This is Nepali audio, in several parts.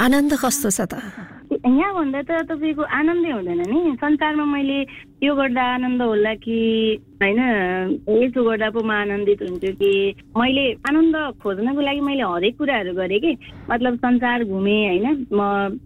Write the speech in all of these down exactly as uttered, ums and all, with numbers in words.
आनन्द कस्तो छ त? यहाँ भन्दा त तपाईँको आनन्दै हुँदैन नि। संसारमा मैले यो गर्दा आनन्द होला कि होइन, यसो गर्दा पो म आनन्दित हुन्छु कि, मैले आनन्द खोज्नको लागि मैले हरेक कुराहरू गरेँ कि। मतलब संसार घुमेँ होइन। म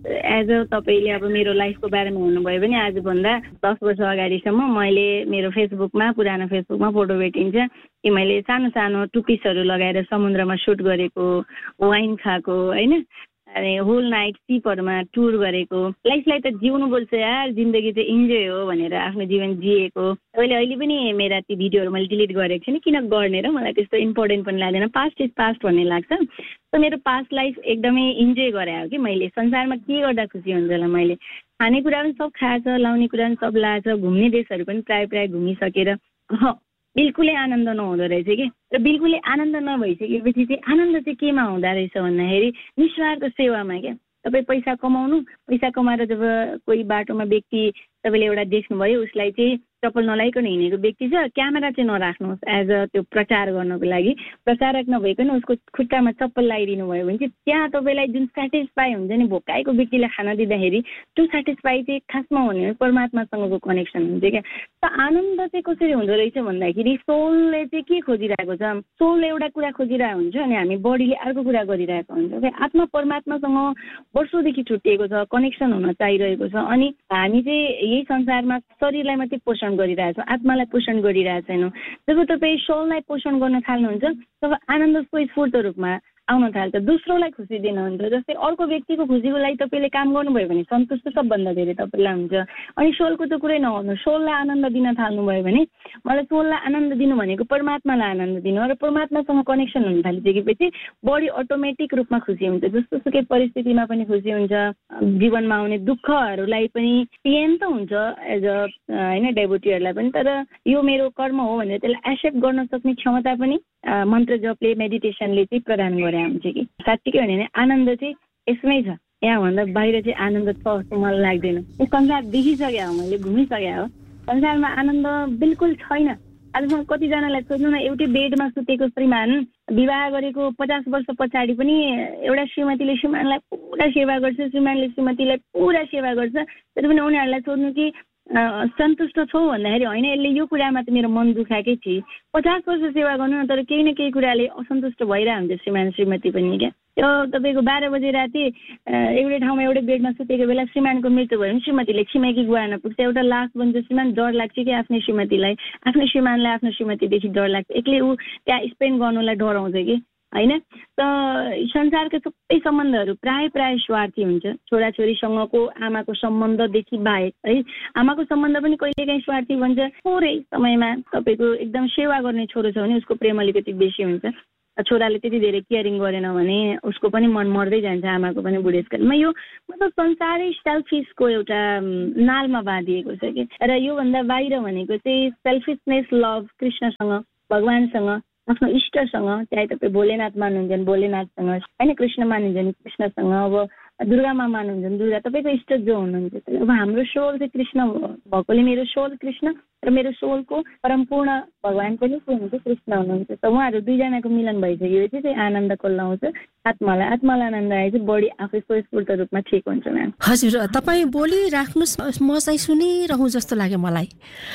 एज अ तपाईँले अब मेरो लाइफको बारेमा हुनुभयो भने आजभन्दा दस वर्ष अगाडिसम्म मैले मेरो फेसबुकमा, पुरानो फेसबुकमा फोटो भेटिन्छ कि मैले सानो सानो टुपिसहरू लगाएर समुद्रमा सुट गरेको, वाइन खाएको होइन, अनि होल नाइट सिपहरूमा टुर गरेको। लाइफलाई त जिउनु बोल्छ यार, जिन्दगी चाहिँ इन्जोय हो भनेर आफ्नो जीवन जिएको। अहिले अहिले पनि मेरा ती भिडियोहरू मैले डिलिट गरेको छु नि, किन गर्ने र, मलाई त्यस्तो इम्पोर्टेन्ट पनि लाग्दैन। पास्ट इज पास्ट भन्ने लाग्छ। त मेरो पास्ट लाइफ एकदमै इन्जोय गरे हो कि मैले। संसारमा के गर्दा खुसी हुन्छ होला, मैले खानेकुरा पनि सब खाएछ, लाउने कुरा पनि सब लाएछ, घुम्ने देशहरू पनि प्रायः प्रायः घुमिसकेर बिल्कुलै आनन्द नहुँदो रहेछ कि। र बिल्कुलै आनन्द नभइसकेपछि चाहिँ आनन्द चाहिँ केमा हुँदो रहेछ भन्दाखेरि निस्वार्थ सेवामा क्या। तपाईँ पैसा कमाउनु, पैसा कमाएर जब कोही बाटोमा व्यक्ति तपाईँले एउटा देख्नुभयो, उसलाई चाहिँ चप्पल नलाइकन हिँडेको व्यक्ति छ, क्यामेरा चाहिँ नराख्नुहोस् एज अ त्यो प्रचार गर्नको लागि। प्रचारक नभइकन उसको खुट्टामा चप्पल लगाइदिनु भयो भने चाहिँ त्यहाँ तपाईँलाई जुन सेटिस्फाई हुन्छ नि, भोकाएको व्यक्तिलाई खाना दिँदाखेरि, त्यो सेटिस्फाई चाहिँ खासमा हुने परमात्मासँगको कनेक्सन हुन्छ क्या। त आनन्द चाहिँ कसरी हुँदो रहेछ भन्दाखेरि सोलले चाहिँ के खोजिरहेको छ, सोल एउटा कुरा खोजिरहेको हुन्छ अनि हामी बडीले अर्को कुरा गरिरहेको हुन्छ क्या। आत्मा परमात्मासँग वर्षौँदेखि छुट्टिएको छ, कनेक्सन हुन चाहिरहेको छ। अनि हामी चाहिँ यही संसारमा शरीरलाई मात्रै पोषण गरिरहेछौँ, आत्मालाई पोषण गरिरहेको छैनौँ। जब तपाईँ सोललाई पोषण गर्न थाल्नुहुन्छ तब आनन्द स्वस्फूर्त रूपमा आउन थाल्छ, दोस्रोलाई खुसी दिनुहुन्छ। जस्तै अर्को व्यक्तिको खुसीको लागि तपाईँले काम गर्नुभयो भने सन्तुष्ट सबभन्दा धेरै तपाईँलाई हुन्छ। अनि सोलको त कुरै नहुनु, सोललाई आनन्द दिन थाल्नुभयो भने, मलाई सोललाई आनन्द दिनु भनेको परमात्मालाई आनन्द दिनु, र परमात्मासँग कनेक्सन हुन थालिसकेपछि बडी अटोमेटिक रूपमा खुसी हुन्छ। जस्तो सुकै परिस्थितिमा पनि खुसी हुन्छ, जीवनमा आउने दुःखहरूलाई पनि पेन त हुन्छ एज अ होइन डेभोटीहरूलाई पनि, तर यो मेरो कर्म हो भनेर त्यसलाई एक्सेप्ट गर्न सक्ने क्षमता पनि मन्त्र जपले, मेडिटेसनले चाहिँ प्रदान गरे हुन्छ कि। साँच्चीकै भने आनन्द चाहिँ यसमै छ, यहाँभन्दा बाहिर चाहिँ आनन्द छ जस्तो मलाई लाग्दैन। यो संसार देखिसके हो, मैले घुमिसके हो, संसारमा आनन्द बिल्कुल छैन। आजसम्म कतिजनालाई सोध्नु न, एउटै बेडमा सुतेको श्रीमान विवाह गरेको पचास वर्ष पछाडि पनि एउटा श्रीमतीले श्रीमानलाई पुरा सेवा गर्छ, श्रीमानले श्रीमतीलाई पुरा सेवा गर्छ, तर पनि उनीहरूलाई सोध्नु कि सन्तुष्ट छौ भन्दाखेरि होइन, यसले यो कुरामा त मेरो मन दुखाएकै थिएँ। पचास वर्ष सेवा गर्नु न, तर केही न केही कुराले असन्तुष्ट भइरहेको हुन्छ श्रीमान श्रीमती पनि क्या। त्यो तपाईँको बाह्र बजे राति एउटै ठाउँमा एउटै बेडमा सुतेको बेला श्रीमानको मृत्यु भयो भने श्रीमतीले छिमेकी गुहार्न पुग्छ, एउटा लास बन्छ श्रीमान, डर लाग्छ कि आफ्नै श्रीमतीलाई, आफ्नै श्रीमानलाई आफ्नो श्रीमतीदेखि डर लाग्छ, एक्लै ऊ त्यहाँ स्पेन्ड गर्नुलाई डराउँछ कि होइन। त संसारका सबै सम्बन्धहरू प्राय प्राय स्वार्थी हुन्छ। छोराछोरीसँगको आमाको सम्बन्धदेखि बाहेक है, आमाको सम्बन्ध पनि कहिलेकाहीँ स्वार्थी भन्छ। थोरै समयमा तपाईँको एकदम सेवा गर्ने छोरो छ भने उसको प्रेम अलिकति बेसी हुन्छ, छोराले त्यति धेरै केयरिङ गरेन भने उसको पनि मन मर्दै जान्छ, आमाको पनि बुढेसकालमा। यो मतलब संसारै सेल्फिसको एउटा नालमा बाँधिएको छ कि। र योभन्दा बाहिर भनेको चाहिँ सेल्फिसनेस लभ कृष्णसँग, भगवान्सँग, आफ्नो इष्टसँग, चाहे तपाईँ भोलेनाथ मान्नुहुन्छ भोलेनाथसँग होइन, कृष्ण मानिन्छ कृष्णसँग, अब दुर्गामा मान्नुहुन्छ दुर्गा, तपाईँको इष्ट जो हुनुहुन्छ। अब हाम्रो सोल चाहिँ कृष्ण भएकोले मेरो सोल कृष्ण, र मेरो सोलको परमपूर्ण भगवान् पनि के हुनुहुन्छ, कृष्ण हुनुहुन्छ। त उहाँहरू दुईजनाको मिलन भइसकेपछि चाहिँ आनन्द कोल्लाउँछ आत्मालाई। आत्मालाई आनन्द आए चाहिँ बडी आफै स्वस्फूर्त रूपमा ठिक हुन्छ म्याम। हजुर, तपाईँ बोलिराख्नुहोस्, म चाहिँ सुनिरहँ जस्तो लाग्यो मलाई।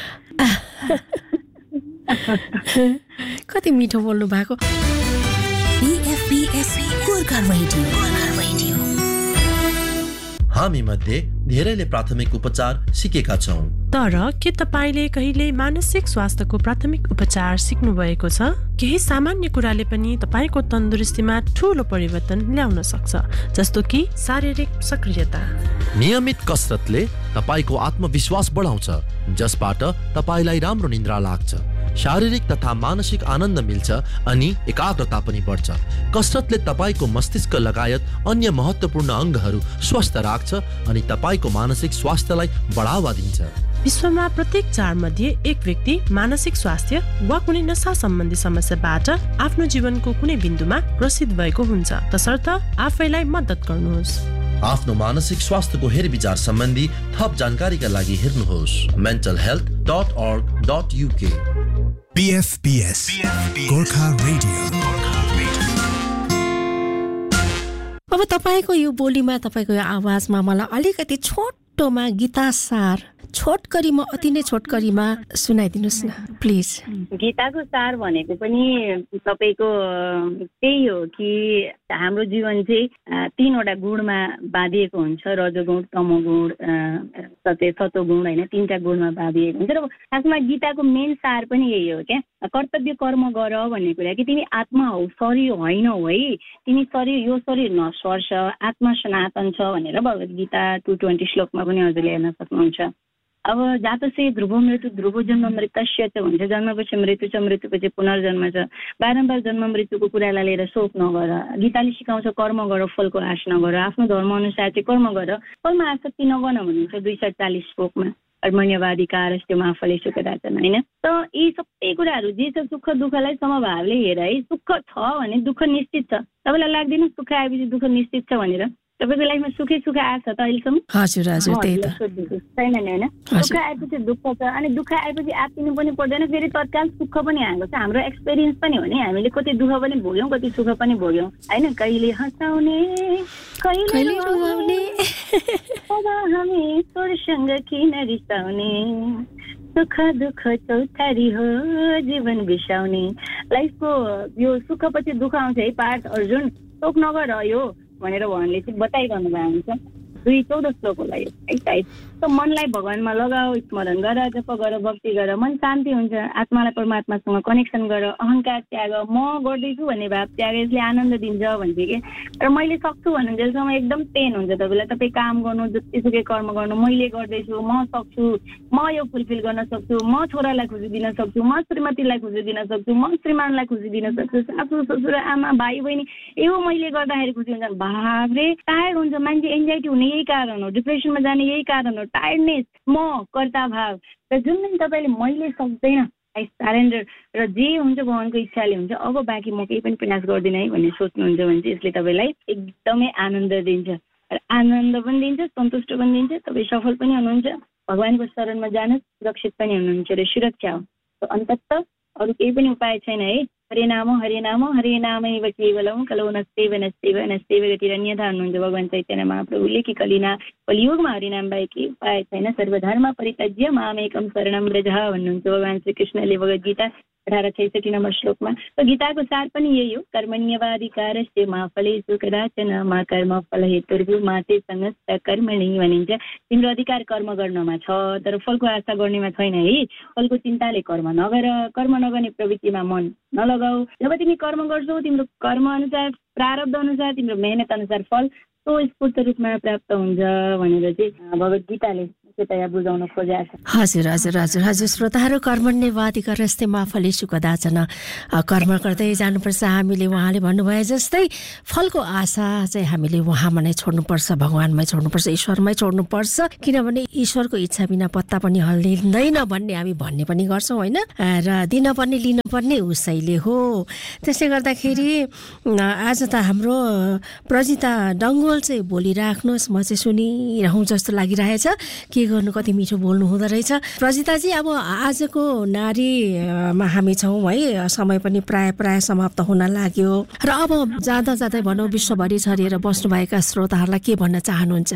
कति मिठो बोल्नु भएको। हामी मध्ये धेरैले प्राथमिक उपचार सिकेका छौं, तर के तपाईले कहिले मानसिक स्वास्थ्यको प्राथमिक उपचार सिक्नु भएको छ? केही सामान्य कुराले पनि तपाईको तन्दुरुस्तीमा ठूलो परिवर्तन ल्याउन सक्छ, जस्तो कि शारीरिक सक्रियता। नियमित कसरतले तपाईको आत्मविश्वास बढाउँछ, जसबाट तपाईलाई राम्रो निद्रा लाग्छ, शारीरिक तथा मानसिक आनन्द मिल्छ अनि एकाग्रता पनि बढ्छ। कसरतले तपाईको मस्तिष्क लगायत अन्य महत्त्वपूर्ण अङ्गहरू स्वस्थ राख्छ अनि तपाईको मानसिक स्वास्थ्यलाई बढावा दिन्छ। विश्वमा प्रत्येक चार मध्ये एक व्यक्ति मानसिक स्वास्थ्य वा कुनै नशा सम्बन्धी समस्याबाट आफ्नो जीवनको कुनै बिन्दुमा ग्रसित भएको हुन्छ, तसर्थ आफैलाई मद्दत गर्नुहोस्। आफ्नो मानसिक स्वास्थ्यको हेरविचार सम्बन्धी थप जानकारीका लागि हेर्नुहोस् mental health dot org dot uk। अब अब तपाईँको यो बोलीमा तपाईँको यो आवाजमा मलाई अलिकति छोटोमा गीता सार छोटकरीमा अति नै छोटकरीमा सुनाइदिनुहोस् न प्लिज। गीताको सार भनेको पनि तपाईँको त्यही हो कि हाम्रो जीवन चाहिँ तीनवटा गुणमा बाँधिएको हुन्छ, रजोगुण, तमोगुण, सत्य सत्वगुण होइन, तीनटा गुणमा बाँधिएको हुन्छ। र खासमा गीताको मेन सार पनि यही हो क्या, कर्तव्य कर्म गर भन्ने कुरा कि तिमी आत्मा हौ, शरीर होइनौ है, तिमी शरीर यो शरीर नश्वर छ, आत्मा सनातन छ भनेर भगवत गीता टू ट्वेन्टी श्लोकमा पनि हजुरले हेर्न सक्नुहुन्छ। अब जातसे ध्रुव मृत्यु ध्रुव जन्म मृत्युस्य छ भन्छ, जन्मपछि मृत्यु छ, मृत्युपछि पुनर्जन्म छ, बारम्बार जन्म मृत्युको कुरालाई लिएर शोक नगर। गीताले सिकाउँछ कर्म गर, फलको आश नगर, आफ्नो धर्म अनुसार चाहिँ कर्म गर, फलमा आसक्ति नगर्न भन्नुहुन्छ दुई सय चालिस श्लोकमा, कर्मण्यवाधिकारस्ते मा फलेषु कदाचन होइन। त यी सबै कुराहरू जे छ सुख दुःखलाई समभावले हेर है, सुख छ भने दुःख निश्चित छ। तपाईँलाई लाग्दैन सुख आएपछि दुःख निश्चित छ भनेर? तपाईँको लाइफमा सुखै सुख आएको छ त अहिलेसम्म? हजुर हजुर त्यही त छैन नि होइन। दुःख आएपछि दुःख छ, अनि दुःख आएपछि आत्तिनु पनि पर्दैन, फेरि तत्काल सुख पनि आएको छ। हाम्रो एक्सपिरियन्स पनि हो नि, हामीले कति दुःख पनि भोग्यौँ, कति सुख पनि भोग्यौँ होइन। कहिले हँसाउने कहिले रुवाउने, हामी ईश्वरसँग किन रिसाउने, सुख दुःख चौतारी हो जीवन बिसाउने। लाइफको यो सुखपछि दुःख आउँछ है पार्थ अर्जुन, शोक नगर यो भनेर उहाँले चाहिँ बताइरहनु भएको हुन्छ दुई चौध श्लोकको लागि है साइड। त मनलाई भगवानमा लगाऊ, स्मरण गर, जप गर, भक्ति गर, मन शान्ति हुन्छ। आत्मालाई परमात्मासँग कनेक्सन गर, अहङ्कार त्याग, म गर्दैछु भन्ने भाव त्याग, यसले आनन्द दिन्छ भन्छ कि। र मैले सक्छु भन्नुन्जेलसम्म एकदम पेन हुन्छ तपाईँलाई। तपाईँ काम गर्नु, जतिसुकै कर्म गर्नु, मैले गर्दैछु, म सक्छु, म यो फुलफिल गर्न सक्छु, म छोरालाई खुसी दिन सक्छु, म श्रीमतीलाई खुसी दिन सक्छु, म श्रीमानलाई खुसी दिन सक्छु, सासु ससुरा आमा भाइ बहिनी, यो मैले गर्दाखेरि खुसी हुन्छ। भावले टायर्ड हुन्छ मान्छे, एन्जाइटी हुने यही कारण हो, डिप्रेसनमा जाने यही कारण हो, टायर्डनेस, म कर्ता भाव। र जुन दिन तपाईँले मैले सक्दैन, आई सरेन्डर, र जे हुन्छ भगवानको इच्छाले हुन्छ, अब बाँकी म केही पनि प्रयास गर्दिनँ है भन्ने सोच्नुहुन्छ भने चाहिँ यसले तपाईँलाई एकदमै आनन्द दिन्छ, र आनन्द पनि दिन्छ, सन्तुष्ट पनि दिन्छ, तपाईँ सफल पनि हुनुहुन्छ, भगवानको शरणमा जानुहोस्, सुरक्षित पनि हुनुहुन्छ र सुरक्षा हो। अन्ततः अरू केही पनि उपाय छैन है। हरे नाम हरे नाम हरे नामैव केवलम कलौ नस्तेव नस्तेव नस्तेव गतिरन्यथा हुनुहुन्छ भगवान चैतन्य महाप्रभुले कि कलिना कलियुगमा हरिनाम बाहेक केही उपाय छैन, सर्वधर्म परित्यज्य मामेकम शरणं व्रज भन्नुहुन्छ भगवान श्री कृष्णले भगवत गीता अठार छैसठी नम्बर श्लोकमा। त गीताको सार पनि यही हो, कर्मण्यवाधिकारस्ते मा फलेषु कदाचन मा कर्म फल हेतुर्भु मा ते संगस्त कर्मणि भनिन्छ। तिम्रो अधिकार कर्म गर्नमा छ, तर फलको आशा गर्नेमा छैन है। फलको चिन्ताले कर्म नगर, कर्म नगर्ने प्रवृत्तिमा मन नलगाऊ। जब तिमी कर्म गर्छौ, तिम्रो कर्म अनुसार, प्रारब्ध अनुसार, तिम्रो मेहनत अनुसार फल तो स्फूर्त रूपमा प्राप्त हुन्छ भनेर चाहिँ भगवत गीताले बुझाउन खोजेको छ। हजुर हजुर हजुर हजुर श्रोताहरू, कर्मण्यवाधिकारस्ते मा फलेषु कदाचन, कर्म गर्दै जानुपर्छ हामीले। उहाँले भन्नुभए जस्तै फलको आशा चाहिँ हामीले उहाँमा नै छोड्नुपर्छ, भगवानमै छोड्नुपर्छ, ईश्वरमै छोड्नुपर्छ, किनभने ईश्वरको इच्छा बिना पत्ता पनि हल्लिँदैन भन्ने हामी भन्ने पनि गर्छौँ होइन। र दिन पर्ने लिन पर्ने उसैले हो। त्यसले गर्दाखेरि आज त हाम्रो प्रजिता डङ्गोल चाहिँ बोलिराख्नुहोस्, म चाहिँ सुनिरहँ जस्तो लागिरहेछ। के गर्नु, कति मिठो बोल्नु हुँदो रहेछ प्रजिताजी। अब आजको नारीमा हामी छौँ है, समय पनि प्राय प्राय समाप्त हुन लाग्यो र अब जाँदा जाँदै भनौँ विश्वभरि छरिएर बस्नुभएका श्रोताहरूलाई के भन्न चाहनुहुन्छ?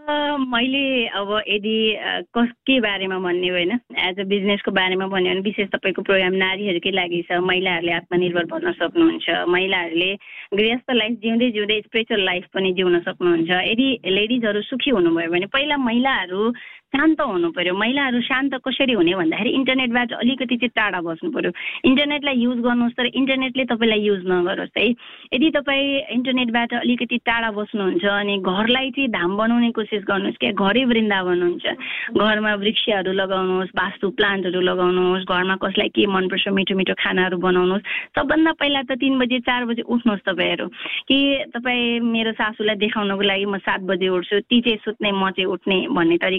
मैले अब यदि कस के बारेमा भन्ने होइन, एज अ बिजनेसको बारेमा भन्यो भने विशेष तपाईँको प्रोग्राम नारीहरूकै लागि छ। महिलाहरूले आत्मनिर्भर बन्न सक्नुहुन्छ, महिलाहरूले गृहस्थ लाइफ जिउँदै जिउँदै स्पिरिचुअल लाइफ पनि जिउन सक्नुहुन्छ। यदि लेडिजहरू सुखी हुनुभयो भने पहिला महिलाहरू शान्त हुनु पर्यो। महिलाहरू शान्त कसरी हुने भन्दाखेरि इन्टरनेटबाट अलिकति चाहिँ टाढा बस्नु पर्यो। इन्टरनेटलाई युज गर्नुहोस् तर इन्टरनेटले तपाईँलाई युज नगरोस् है। यदि तपाईँ इन्टरनेटबाट अलिकति टाढा बस्नुहुन्छ अनि घरलाई चाहिँ धाम बनाउने कोसिस गर्नुहोस्, क्या घरै वृन्दावन हुन्छ। घरमा वृक्षहरू लगाउनुहोस्, वास्तु प्लान्टहरू लगाउनुहोस्, घरमा कसलाई के मनपर्छ मिठो मिठो खानाहरू बनाउनुहोस्। सबभन्दा पहिला त तिन बजे चार बजे उठ्नुहोस् तपाईँहरू, कि तपाईँ मेरो सासूलाई देखाउनको लागि म सात बजे उठ्छु, ती चाहिँ सुत्ने म चाहिँ उठ्ने भन्ने तरिकाले सोच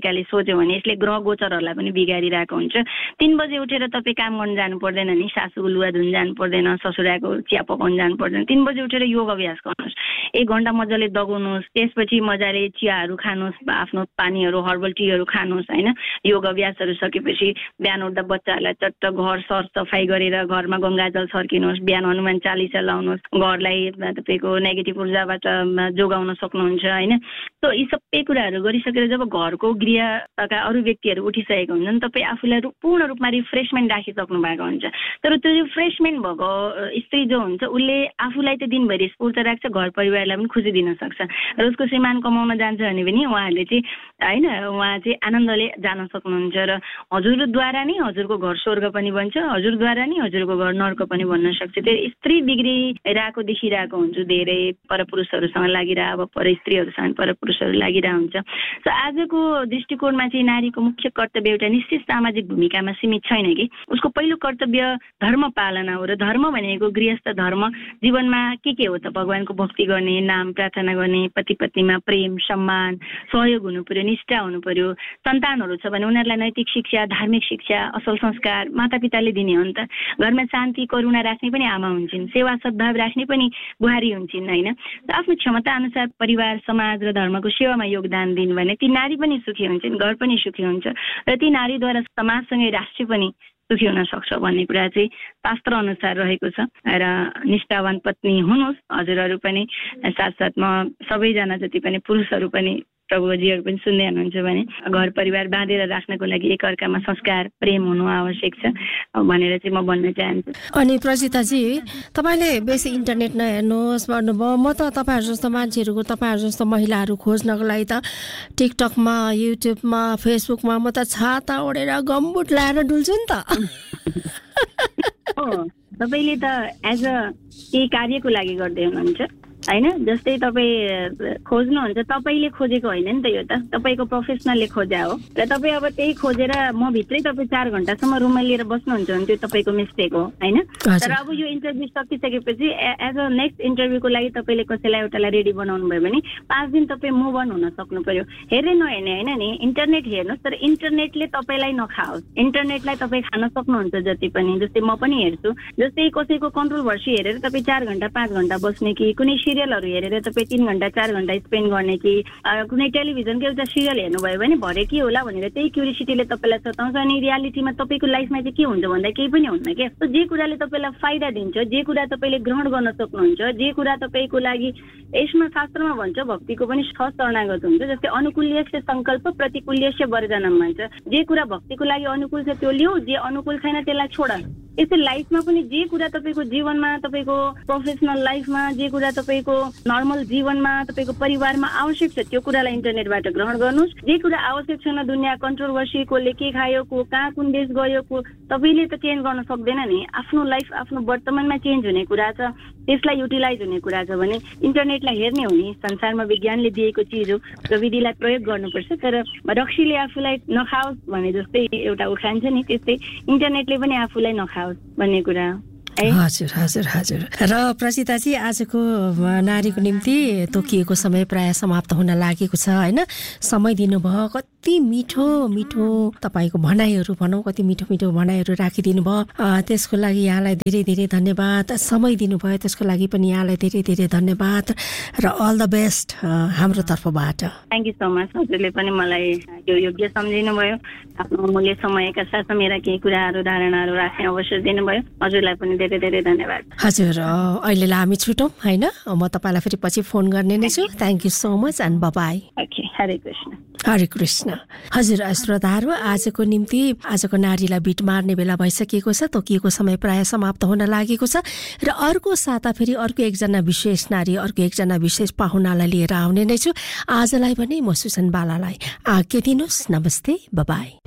सोच्यो भने यसले ग्रह गोचरहरूलाई पनि बिगारिरहेको हुन्छ। तीन बजे उठेर तपाईँ काम गर्न जानु पर्दैन नि, सासूको लुगा धुन जानु पर्दैन, ससुराको चिया पकाउन जानु पर्दैन। तीन बजे उठेर योग अभ्यास गर्नुहोस्, एक घन्टा मजाले दगाउनुहोस्, त्यसपछि मजाले चियाहरू खानुहोस्, आफ्नो पानीहरू हर्बल टीहरू खानुहोस् होइन। योग अभ्यासहरू सकेपछि बिहान उठ्दा बच्चाहरूलाई चट्ट घर सरसफाइ गरेर घरमा गङ्गाजल छर्किनुहोस्, बिहान हनुमान चालिसा लाउनुहोस्, घरलाई तपाईँको नेगेटिभ ऊर्जाबाट जोगाउन सक्नुहुन्छ होइन। सो यी सबै कुराहरू गरिसकेर जब घरको गृहका अरू व्यक्तिहरू उठिसकेको हुन्छन् तपाईँ आफूलाई पूर्ण रूपमा रिफ्रेसमेन्ट राखिसक्नु भएको हुन्छ। तर त्यो रिफ्रेसमेन्ट भएको स्त्री जो हुन्छ उसले आफूलाई त दिनभरि स्फूर्त राख्छ, घर परिवारलाई पनि खुसी दिन सक्छ र उसको श्रीमान कमाउन जान्छ भने पनि उहाँहरूले चाहिँ होइन उहाँ चाहिँ आनन्दले जान सक्नुहुन्छ र हजुरद्वारा नै हजुरको घर स्वर्ग पनि बन्छ, हजुरद्वारा नै हजुरको घर नर्क पनि बन्न सक्छ। त्यो स्त्री बिग्रिरहेको देखिरहेको हुन्छु, धेरै परपुरुषहरूसँग लागिरह अब पर स्त्रीहरूसँग परपुरुषहरू लागिरहेको हुन्छ। सो आजको दृष्टिकोणमा चाहिँ नारीको मुख्य कर्तव्य एउटा निश्चित सामाजिक भूमिकामा सीमित छैन कि उसको पहिलो कर्तव्य धर्म पालना हो र धर्म भनेको गृहस्थ धर्म जीवनमा के के हो त भगवानको भक्ति गर्ने, नाम प्रार्थना गर्ने, पति पत्नीमा प्रेम सम्मान सहयोग हुनु पर्यो, निष्ठा हुनु पर्यो। सन्तानहरू छ भने उनीहरूलाई नैतिक शिक्षा, धार्मिक शिक्षा, असल संस्कार मातापिताले दिने हो नि त। घरमा शान्ति करुणा राख्ने पनि आमा हुन्छन्, सेवा सद्भाव राख्ने पनि बुहारी हुन्छन् होइन। आफ्नो क्षमता अनुसार परिवार समाज र धर्मको सेवामा योगदान दिनु भने ती नारी पनि सुखी हुन्छन्, घर पनि सुखी हुन्छ र ती नारीद्वारा समाजसँगै राष्ट्र पनि सुखी हुन सक्छ भन्ने कुरा चाहिँ शास्त्र अनुसार रहेको छ। र निष्ठावान पत्नी हुनुहोस् हजुरहरू पनि, साथसाथमा सबैजना जति पनि पुरुषहरू पनि प्रभुजीहरू पनि सुन्दै हुनुहुन्छ भने घर परिवार बाँधेर राख्नको लागि एकअर्कामा संस्कार प्रेम हुनु आवश्यक छ भनेर चाहिँ म भन्न चाहन्छु। अनि प्रजिताजी तपाईँले बेसी इन्टरनेट नहेर्नुहोस् भन्नुभयो, म त तपाईँहरू जस्तो मान्छेहरूको तपाईँहरू जस्तो महिलाहरू खोज्नको लागि त टिकटकमा युट्युबमा फेसबुकमा म त छाता ओढेर गम्बुट लाएर डुल्छु नि त। हो तपाईँले त एज अ केही कार्यको लागि गर्दै हुनुहुन्छ होइन। जस्तै तपाईँ खोज्नुहुन्छ, तपाईँले खोजेको होइन नि त, यो त तपाईँको प्रोफेसनलले खोजा हो र तपाईँ अब त्यही खोजेर म भित्रै तपाईँ चार घन्टासम्म रुममा लिएर बस्नुहुन्छ भने त्यो तपाईँको मिस्टेक हो होइन। तर अब यो इन्टरभ्यू सकिसकेपछि एज अ नेक्स्ट इन्टरभ्यूको लागि तपाईँले कसैलाई एउटालाई रेडी बनाउनु भयो भने पाँच दिन तपाईँ मुभ अन हुन सक्नु पर्यो। हेर्ने नहेर्ने होइन नि, इन्टरनेट हेर्नुहोस् तर इन्टरनेटले तपाईँलाई नखाओस्। इन्टरनेटलाई तपाईँ खान सक्नुहुन्छ जति पनि, जस्तै म पनि हेर्छु, जस्तै कसैको कन्ट्रोभर्सी हेरेर तपाईँ चार घन्टा पाँच घन्टा बस्ने कि कुनै सिरियलहरू हेरेर तपाईँ तिन घन्टा चार घन्टा स्पेन्ड गर्ने कि कुनै टेलिभिजनको एउटा सिरियल हेर्नुभयो भने भरे के होला भनेर त्यही क्युरियोसिटीले तपाईँलाई सताउँछ। अनि रियालिटीमा तपाईँको लाइफमा चाहिँ के हुन्छ भन्दा केही पनि हुन्न क्या। जे कुराले तपाईँलाई फाइदा दिन्छ, जे कुरा तपाईँले ग्रहण गर्न सक्नुहुन्छ, जे कुरा तपाईँको लागि यसमा शास्त्रमा भन्छ भक्तिको पनि छ शरणागत हुन्छ। जस्तै अनुकूल्यस्य सङ्कल्प प्रतिकूल्यस्य वर्जनम भन्छ। जे कुरा भक्तिको लागि अनुकूल छ त्यो लिऊ, जे अनुकूल छैन त्यसलाई छोड। यसै लाइफमा पनि जे कुरा तपाईँको जीवनमा, तपाईँको प्रोफेसनल लाइफमा, जे कुरा तपाईँको नर्मल जीवनमा, तपाईँको परिवारमा आवश्यक छ त्यो कुरालाई इन्टरनेटबाट ग्रहण गर्नुहोस्। जे कुरा आवश्यक छैन, दुनियाँ कन्ट्रोभर्सी, कसले के खायो, को कहाँ कुन देश गयो, को तपाईँले त चेन्ज गर्न सक्दैन नि। आफ्नो लाइफ आफ्नो वर्तमानमा चेन्ज हुने कुरा छ, त्यसलाई युटिलाइज हुने कुरा छ भने इन्टरनेटलाई हेर्ने हो नि। संसारमा विज्ञानले दिएको चिज हो, प्रविधिलाई प्रयोग गर्नुपर्छ। तर रक्सीले आफूलाई नखाओस् भने जस्तै एउटा उखान छ नि, त्यस्तै इन्टरनेटले पनि आफूलाई नखाओस् भन्ने कुरा हो। हजुर हजुर हजुर। र प्रजिताजी आजको नारीको निम्ति तोकिएको समय प्राय समाप्त हुन लागेको छ होइन। समय दिनुभयो, कति मिठो मिठो तपाईँको भनाइहरू भनौँ, कति मिठो मिठो भनाइहरू राखिदिनु भयो, त्यसको लागि यहाँलाई धेरै धेरै धन्यवाद। समय दिनुभयो त्यसको लागि पनि यहाँलाई धेरै धेरै धन्यवाद र अल द बेस्ट हाम्रो तर्फबाट। Thank you so much. हजुरले पनि मलाई यो योग्य सम्झिनु भयो, आफ्नो अमूल्य समयका साथमा मेरा केही कुराहरू धारणाहरू राख्ने अवसर दिनुभयो। हजुरलाई पनि धेरै धेरै धन्यवाद। हजुर अहिलेलाई हामी छुटौँ होइन, म तपाईँलाई फेरि पछि फोन गर्ने नै छु। Thank you so much and by. Okay, हरे कृष्ण। हरे कृष्ण। हजुर श्रोताहरू, आजको निम्ति आजको नारीलाई बिट मार्ने बेला भइसकेको छ, तोकिएको समय प्राय समाप्त हुन लागेको छ र अर्को साता फेरि अर्को एकजना विशेष नारी, अर्को एकजना विशेष पाहुनालाई लिएर आउने नै छु। आजलाई भने म सुसन बालालाई आज्ञा दिनुहोस्। नमस्ते, बाई।